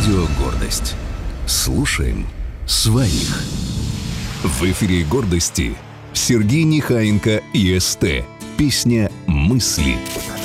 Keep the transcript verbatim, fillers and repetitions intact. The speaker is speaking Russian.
Радио «Гордость». Слушаем своих. В эфире «Гордости» Сергей Нехаенко и СТ. Песня «Мысли».